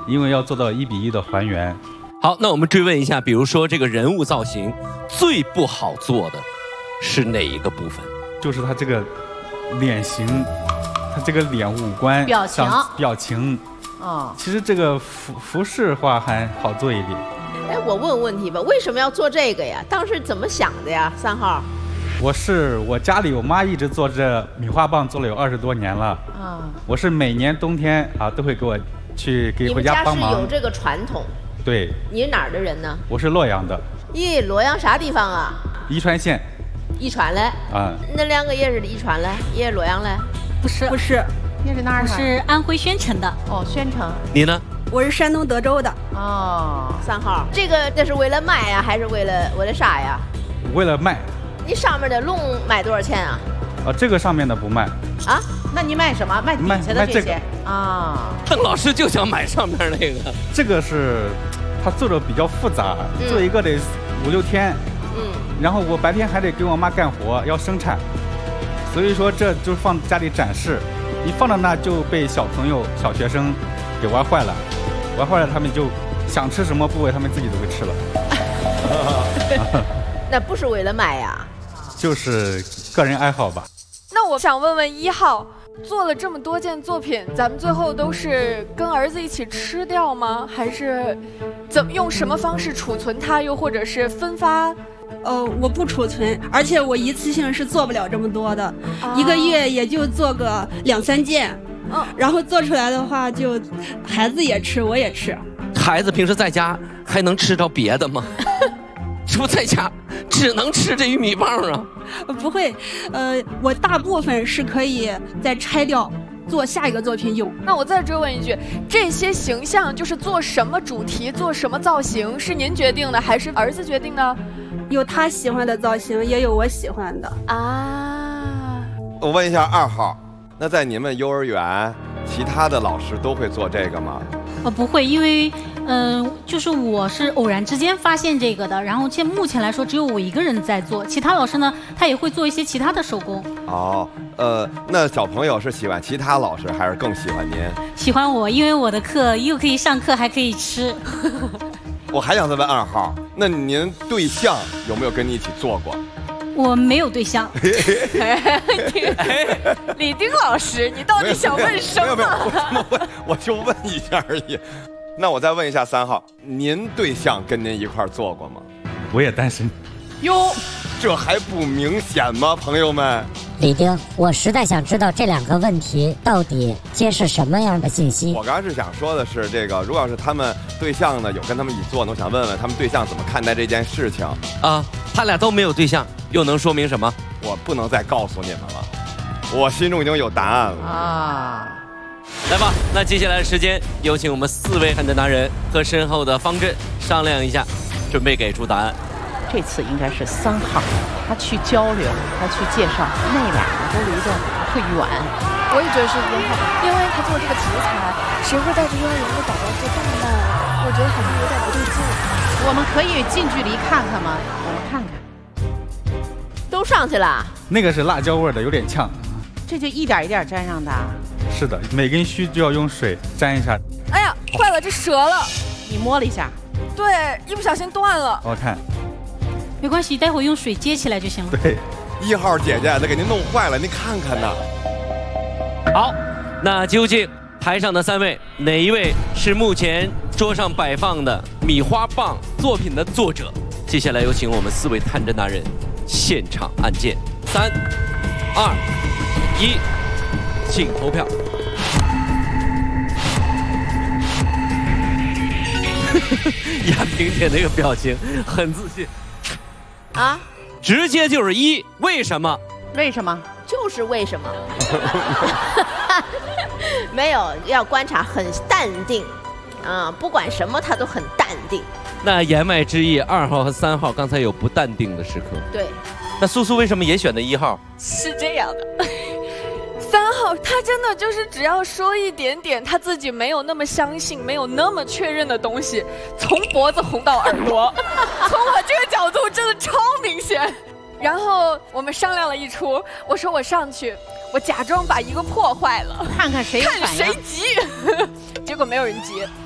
因为要做到1:1的还原。 好，那我们追问一下，比如说这个人物造型最不好做的是哪一个部分？ 就是他这个脸型，他这个脸五官、表情。哦，其实这个服饰话还好做一点。 哎，我问问题吧，为什么要做这个呀？当时怎么想的呀？3号。我家里我妈一直做这米花棒，做了有20多年了。啊。我是每年冬天啊都会给我去给回家帮忙。你们家是有这个传统？对。你是哪儿的人呢？我是洛阳的。咦，洛阳啥地方啊？宜川县。宜川嘞？啊。那2个也是宜川嘞，也是洛阳嘞？ 不是。 你是哪儿？ 我是安徽宣城的。 哦，宣城。 你呢？ 我是山东德州的。 哦，3号，这是为了卖呀，还是为了啥呀？ 为了卖。你上面的龙卖多少钱啊？ 这个上面的不卖。 啊？那你卖什么？卖底下的这些啊？ 邓老师就想买上面那个。 这个是，他做的比较复杂，做一个得5、6天。然后我白天还得给我妈干活，要生产，所以说这就放家里展示。一放到那就被小朋友、小学生给玩坏了，他们就想吃什么部位，他们自己都会吃了。 那不是为了卖呀， 就是个人爱好吧。 那我想问问1号，做了这么多件作品，咱们最后都是跟儿子一起吃掉吗？还是用什么方式储存它，又或者是分发？ 我不储存，而且我一次性是做不了这么多的，1个月也就做个2、3件，然后做出来的话，就孩子也吃，我也吃。 孩子平时在家还能吃着别的吗？是不是在家只能吃这玉米棒啊？ 不会，我大部分是可以再拆掉，做下一个作品用。 那我再追问一句，这些形象就是做什么主题、做什么造型，是您决定的还是儿子决定的？ 有他喜欢的造型，也有我喜欢的啊。 我问一下2号，那在你们幼儿园，其他的老师都会做这个吗？ 不会，因为就是我是偶然之间发现这个的，然后目前来说只有我一个人在做，其他老师呢他也会做一些其他的手工。 哦，那小朋友是喜欢其他老师还是更喜欢您？ 喜欢我，因为我的课又可以上课还可以吃。 我还想再问2号，那您对象有没有跟你一起做过？ 我没有对象。 李丁老师，你到底想问什么？ 没有，我就问一下而已。那我再问一下3号，您对象跟您一块做过吗？ 我也单身。 哟，这还不明显吗，朋友们？ 李丁，我实在想知道这2个问题到底揭示什么样的信息。 我刚才是想说的是，这个如果要是他们对象呢有跟他们一起做呢，我想问问他们对象怎么看待这件事情啊？他俩都没有对象，又能说明什么？ 我不能再告诉你们了，我心中已经有答案了啊。 来吧，那接下来的时间，有请我们4位汉侦达人和身后的方阵商量一下，准备给出答案。 这次应该是3号，他去交流，他去介绍，那2个都离得特远。 我也觉得是1号，因为他做这个题材，谁会带着幼儿园的宝宝做这么慢？我觉得好像有点不对劲。 我们可以近距离看看吗？我们看看， 都上去了。那个是辣椒味的，有点呛。 这就一点一点沾上的。 是的，每根须就要用水沾一下。 哎呀，坏了，这折了。 你摸了一下。 对，一不小心断了。 我看。 没关系，待会用水接起来就行了。 对 ，1号姐姐，那给您弄坏了，您看看呐。 好，那究竟台上的3位，哪一位是目前桌上摆放的米花棒作品的作者？接下来有请我们4位探侦达人现场按键，3、2、1，请投票。亚萍姐那个表情很自信。 啊， 直接就是1，为什么？ 为什么？ 就是为什么？没有，要观察，很淡定，啊，不管什么他都很淡定。 那言外之意，2号和3号刚才有不淡定的时刻。 对。 那苏苏为什么也选的1号？ 是这样的。3号，他真的就是只要说一点点他自己没有那么相信、没有那么确认的东西，从脖子红到耳朵，从我这个角度真的超明显。然后我们商量了一出，我说我上去，我假装把一个破坏了， 看看谁看谁急，结果没有人急。